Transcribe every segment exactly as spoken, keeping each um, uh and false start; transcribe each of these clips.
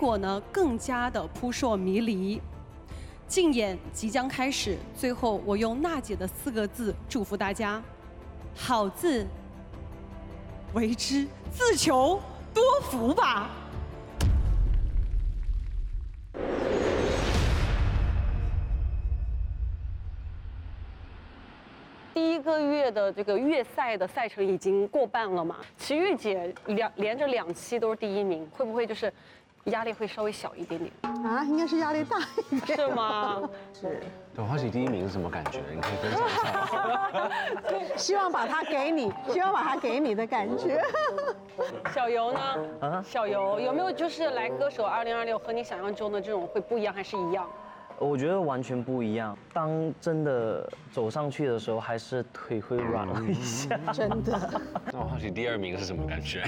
果呢更加的扑朔迷离。竞演即将开始，最后我用娜姐的四个字祝福大家：好自为之，自求多福吧。第一个月的这个月赛的赛程已经过半了嘛，齐豫姐两连着两期都是第一名，会不会就是压力会稍微小一点点？ 啊，应该是压力大一点。 是吗？ 是。 我好奇第一名是什么感觉？你可以分享一下。 希望把它给你，希望把它给你的感觉。 小游呢？啊，小游有没有就是来歌手二零二六和你想象中的这种会不一样，还是一样？ 我觉得完全不一样。当真的走上去的时候，还是腿会软了一下。 真的。 那我好奇第二名是什么感觉？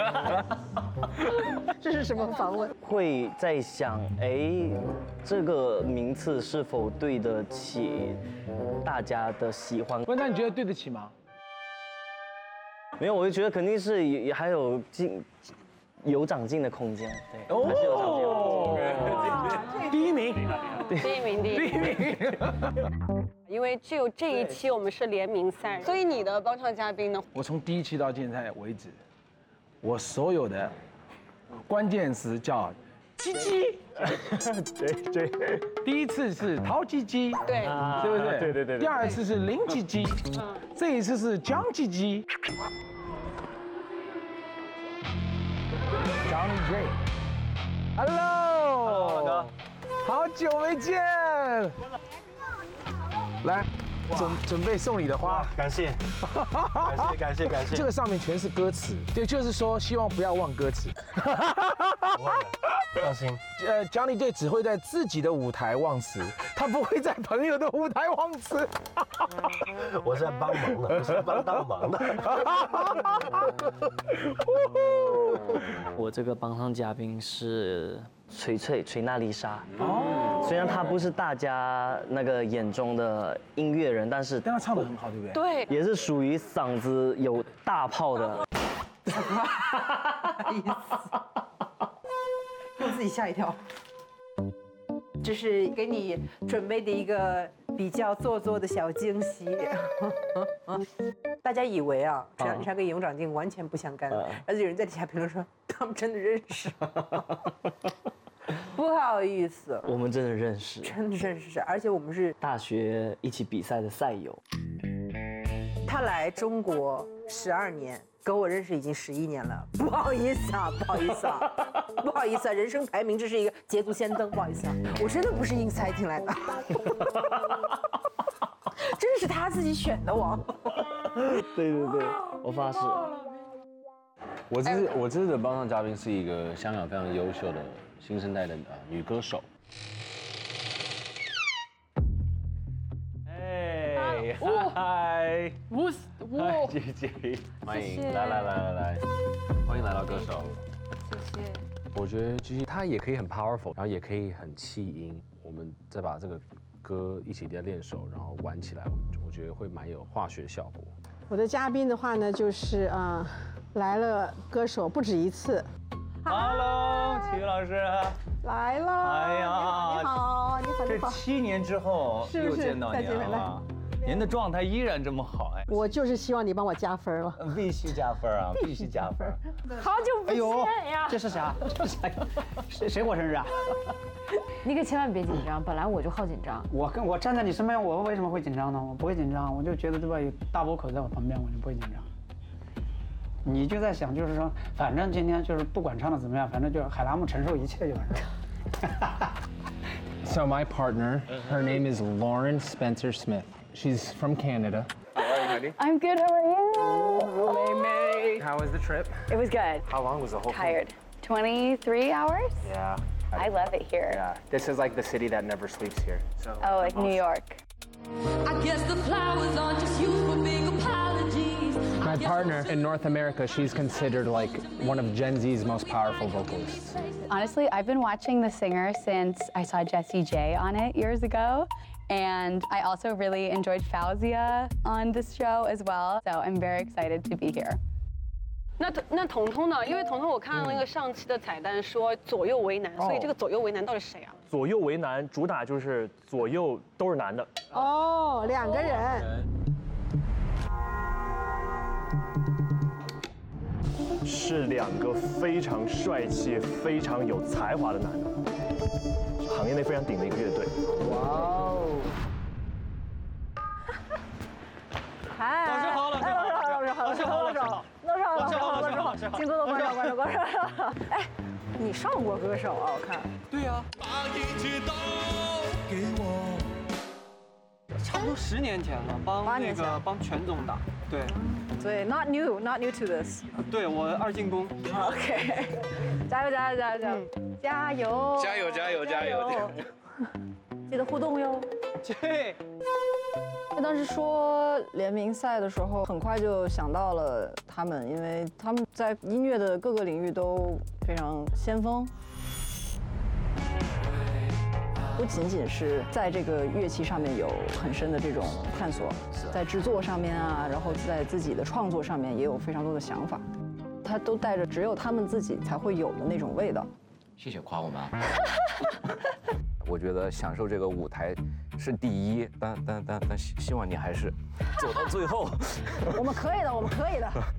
这是什么访问？ 会在想，哎，这个名次是否对得起大家的喜欢？ 不，那你觉得对得起吗？ 没有，我就觉得肯定是也还有进。有长进的空间，对，还是有长进的空间。 第一名， 第一名，第一名。因为只有这一期我们是联名赛，所以你的帮唱嘉宾呢？ 我从第一期到现在为止，我所有的关键词叫鸡鸡。对对。第一次是陶鸡鸡， 对， 对不对？ 对对对。 第二次是林鸡鸡，这一次是江鸡鸡。Johnny J，Hello， 好久没见，来，准准备送你的花， 感谢，感谢感谢感谢。 这个上面全是歌词，对，就是说希望不要忘歌词。 放心， 呃 ，Johnny J 只会在自己的舞台忘词，他不会在朋友的舞台忘词。 我是在帮忙的，我是帮帮忙的。 我这个帮唱嘉宾是锤锤锤娜丽莎。哦。虽然她不是大家那个眼中的音乐人，但是但她唱得很好，对不对？ 对。 也是属于嗓子有大炮的。 意思。我自己吓一跳。这是给你准备的一个比较做作的小惊喜。大家以为啊，陈小山跟尹永长靖完全不相干，而且有人在底下评论说他们真的认识。不好意思， 我们真的认识， 真的认识，而且我们是大学一起比赛的赛友。 他来中国十二年。跟我认识已经十一年了，不好意思啊，不好意思啊，不好意思啊，人生排名这是一个捷足先登，不好意思啊，我真的不是硬猜进来的，真的是他自己选的我。 对对对，我发誓。 我这次我这次的帮唱嘉宾是一个香港非常优秀的新生代的呃女歌手。嗨， 我我姐姐，欢迎，来来来来来，欢迎来到歌手。 谢谢。 我觉得其实她也可以很 powerful， 然后也可以很气音。我们再把这个歌一起在练手，然后玩起来，我觉得会蛮有化学效果。 我的嘉宾的话呢，就是啊、呃，来了歌手不止一次。 Hello， 齐豫老师。 来了。哎呀，你好，你好，你好。 这七年之后又见到你了。您的状态依然这么好哎！ 我就是希望你帮我加分了， 必须加分啊，必须加分！ 好久不见呀！ 这是啥？这是啥？谁谁过生日啊？你可千万别紧张，本来我就好紧张。我跟我站在你身边，我为什么会紧张呢？我不会紧张，我就觉得对吧？有大波口在我旁边，我就不会紧张。你就在想，就是说，反正今天就是不管唱的怎么样，反正就是海拉木承受一切就完事了。 So my partner, her name is Lauren Spencer Smith. She's from Canada. How are you, honey? I'm good. How are you? May. How was the trip? It was good. How long was the whole Tired. twenty-three hours? Yeah. I love it here. Yeah. This is like the city that never sleeps here. So. Oh, like New York. I guess the flowers aren't just used for big apologies. My partner in North America, she's considered like one of Gen Z's most powerful vocalists. Honestly, I've been watching The Singer since I saw Jessie J on it years ago. And I also really enjoyed Fauzia on this show as well. So I'm very excited to be here. 那那彤彤呢？因为彤彤我看到那个上期的彩蛋说左右为难，所以这个左右为难到底是谁啊？ 左右为难主打就是左右都是男的。 哦，两个人。 是两个非常帅气、非常有才华的男的，行业内非常顶的一个乐队。 哇哦！嗨， 老师好，老师好， 老师好，老师好，老师好，老师好，老师好，老师好，请多多关照，关照，关照。哎，你上过歌手啊？我看。 对呀。差不多十年前了，帮那个帮全总打。对。 对 ，not new, not new to this。 对我二进宫。 OK， 加油加油加油加油加油！ 加油加油加油！ 记得互动哟。 对。 当时说联名赛的时候，很快就想到了他们，因为他们在音乐的各个领域都非常先锋。不仅仅是在这个乐器上面有很深的这种探索，在制作上面啊，然后在自己的创作上面也有非常多的想法，他都带着只有他们自己才会有的那种味道。 谢谢夸我们。我觉得享受这个舞台是第一，但但但但希希望你还是走到最后。 我们可以的，我们可以的。